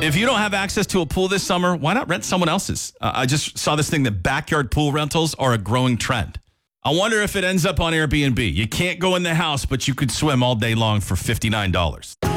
If you don't have access to a pool this summer, why not rent someone else's? I just saw this thing that backyard pool rentals are a growing trend. I wonder if it ends up on Airbnb. You can't go in the house, but you could swim all day long for $59.